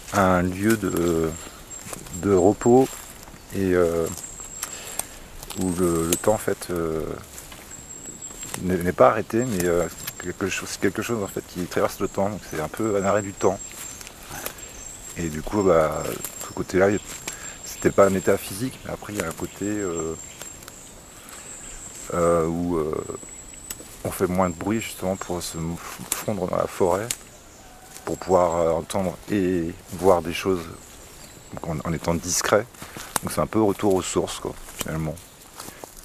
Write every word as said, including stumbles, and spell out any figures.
un lieu de, de repos et euh, où le, le temps en fait euh, n'est pas arrêté, mais euh, quelque chose, c'est quelque chose en fait qui traverse le temps. C'est un peu un arrêt du temps. Et du coup, bah, ce côté-là, c'était pas métaphysique, mais après il y a un côté euh, euh, où euh, on fait moins de bruit justement pour se fondre dans la forêt, pour pouvoir euh, entendre et voir des choses en, en étant discret. Donc c'est un peu retour aux sources quoi, finalement.